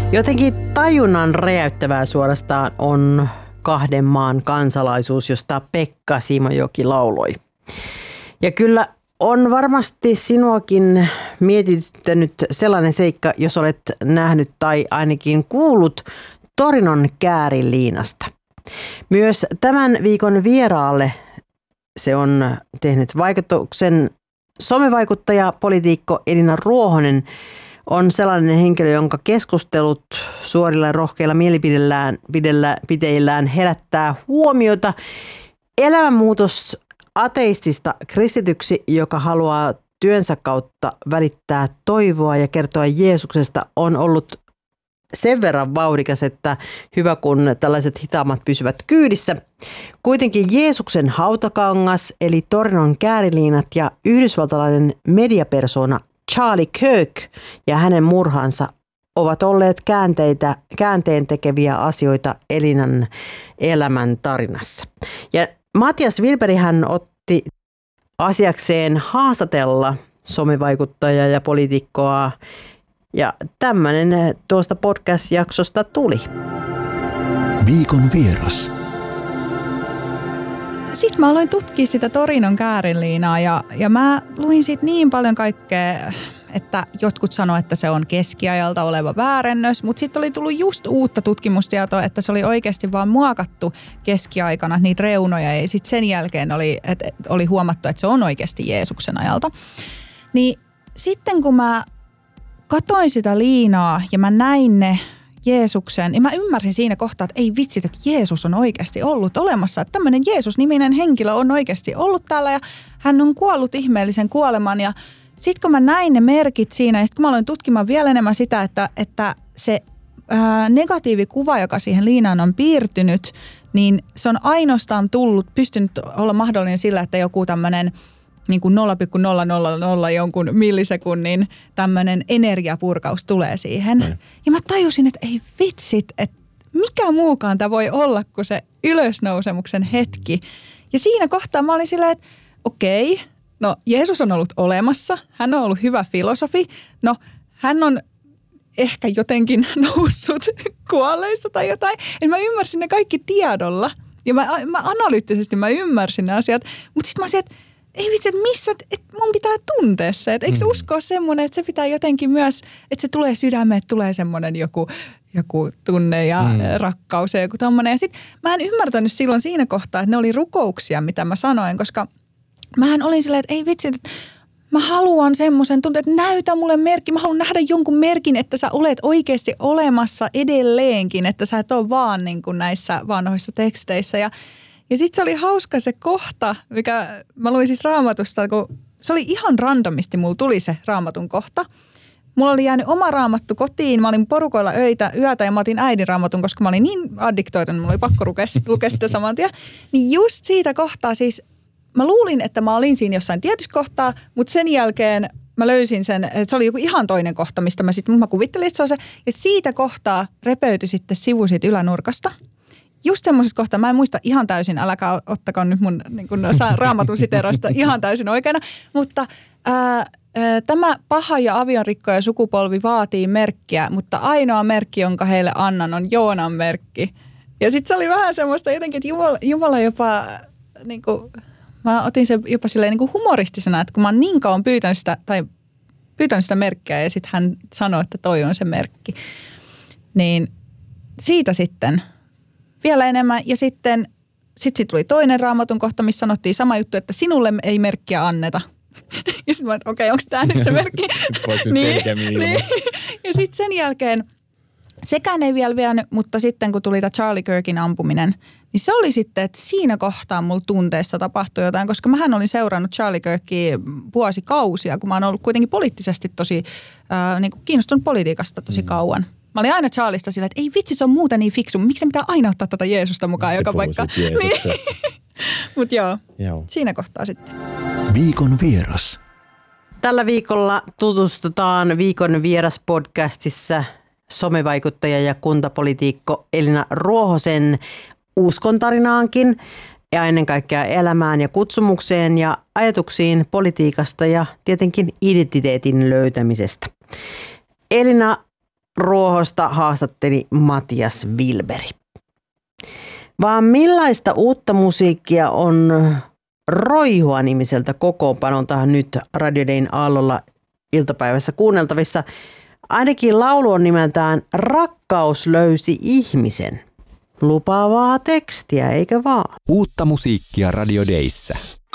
Jotenkin tajunnan räjäyttävää suorastaan on kahden maan kansalaisuus, josta Pekka Simojoki lauloi. Ja kyllä on varmasti sinuakin mietityttänyt sellainen seikka, jos olet nähnyt tai ainakin kuullut Torinon Kääriliinasta. Myös tämän viikon vieraalle se on tehnyt vaikutuksen. Somevaikuttaja, poliitikko Elina Ruohonen on sellainen henkilö, jonka keskustelut suorilla ja rohkeilla mielipiteillään herättää huomiota. Elämänmuutos ateistista kristityksi, joka haluaa työnsä kautta välittää toivoa ja kertoa Jeesuksesta, on ollut sen verran vauhdikas, että hyvä kun tällaiset hitaammat pysyvät kyydissä. Kuitenkin Jeesuksen hautakangas eli Torinon Kääriliinat ja yhdysvaltalainen mediapersona Charlie Kirk ja hänen murhansa ovat olleet käänteen tekeviä asioita Elinan elämän tarinassa. Ja Matias Wilberg hän otti asiakseen haastatella somevaikuttajaa ja poliitikkoa. Ja tämmöinen tuosta podcast-jaksosta tuli. Viikon vieras. Sitten mä aloin tutkia sitä Torinon Kääriliinaa ja mä luin siitä niin paljon kaikkea, että jotkut sanoivat, että se on keskiajalta oleva väärennös, mutta sitten oli tullut just uutta tutkimustietoa, että se oli oikeasti vaan muokattu keskiaikana niitä reunoja ja sitten sen jälkeen oli huomattu, että se on oikeasti Jeesuksen ajalta. Niin sitten kun mä katoin sitä liinaa ja mä näin ne Jeesuksen, ja mä ymmärsin siinä kohtaa, että ei vitsit, että Jeesus on oikeasti ollut olemassa. Että tämmöinen Jeesus-niminen henkilö on oikeasti ollut täällä ja hän on kuollut ihmeellisen kuoleman. Ja sitten kun mä näin ne merkit siinä ja sitten kun mä aloin tutkimaan vielä enemmän sitä, että se negatiivikuva, joka siihen liinaan on piirtynyt, niin se on ainoastaan pystynyt olla mahdollinen sillä, että joku tämmöinen niin kuin 0,000 jonkun millisekunnin tämmöinen energiapurkaus tulee siihen. Ja mä tajusin, että ei vitsit, että mikä muukaan tämä voi olla kuin se ylösnousemuksen hetki. Ja siinä kohtaa mä olin silleen, että okei, no Jeesus on ollut olemassa, hän on ollut hyvä filosofi, no hän on ehkä jotenkin noussut kuolleista tai jotain. Ja mä ymmärsin ne kaikki tiedolla ja mä analyyttisesti mä ymmärsin ne asiat, mutta sitten mä olisin, että ei vitsi, että missä, että mun pitää tuntea se. Että eikö uskoa semmoinen, että se pitää jotenkin myös, että se tulee sydämeen, että tulee semmoinen joku tunne ja rakkaus ja joku tommoinen. Ja sitten mä en ymmärtänyt silloin siinä kohtaa, että ne oli rukouksia, mitä mä sanoin, koska mähän olin silleen, että ei vitsi, että mä haluan semmoisen tunteen, että näytä mulle merkki. Mä haluan nähdä jonkun merkin, että sä olet oikeasti olemassa edelleenkin, että sä et ole vaan niin kuin näissä vanhoissa teksteissä. Ja sitten se oli hauska se kohta, mikä mä luin siis Raamatusta, kun se oli ihan randomisti, mulla tuli se Raamatun kohta. Mulla oli jäänyt oma raamattu kotiin, mä olin porukoilla yötä ja mä otin äidin raamatun, koska mä olin niin addiktoitunut, mulla oli pakko lukea sitä saman tien. Niin just siitä kohtaa siis, mä luulin, että mä olin siinä jossain tietyssä kohtaa, mutta sen jälkeen mä löysin sen, että se oli joku ihan toinen kohta, mistä mä kuvittelin, että se on se. Ja siitä kohtaa repeytyi sitten sivu siitä ylänurkasta. Just semmoisessa kohtaa, mä en muista ihan täysin, äläkää ottakaa nyt mun niin kun Raamatun siteerausta ihan täysin oikeana, mutta tämä paha ja avionrikkoja sukupolvi vaatii merkkiä, mutta ainoa merkki, jonka heille annan, on Joonan merkki. Ja sitten se oli vähän semmoista jotenkin, että Jumala jopa, niin kuin, mä otin sen jopa silleen niin kuin humoristisena, että kun mä oon niin kauan pyytänyt sitä merkkiä ja sitten hän sanoi, että toi on se merkki, niin siitä sitten vielä enemmän. Ja sitten tuli toinen Raamatun kohta, missä sanottiin sama juttu, että sinulle ei merkkiä anneta. Ja sitten mä että okei, onko tämä nyt se merkki? niin. Ja sitten sen jälkeen, sekään ei vielä vienyt, mutta sitten kun tuli tämä Charlie Kirkin ampuminen, niin se oli sitten, että siinä kohtaa mulla tunteessa tapahtui jotain, koska mähän olin seurannut Charlie Kirkia vuosikausia, kun mä oon ollut kuitenkin poliittisesti tosi niin kuin kiinnostunut politiikasta tosi kauan. Mä olin aina Charlista sillä, että ei vitsi, se on muuten niin fiksu. Miksi pitää aina ottaa tätä Jeesusta mukaan joka paikka? Niin. Mutta joo, siinä kohtaa sitten. Viikon vieras. Tällä viikolla tutustutaan Viikon vieras podcastissa somevaikuttaja ja kuntapolitiikko Elina Ruohosen uskontarinaankin ja ennen kaikkea elämään ja kutsumukseen ja ajatuksiin politiikasta ja tietenkin identiteetin löytämisestä. Elina Ruohosta haastatteli Matias Wilberi. Vaan millaista uutta musiikkia on Roihua-nimiseltä kokoonpanolta nyt Radio Dayn aallolla iltapäivässä kuunneltavissa? Ainakin laulu on nimeltään Rakkaus löysi ihmisen. Lupaavaa tekstiä, eikö vaan? Uutta musiikkia Radio Dayssä.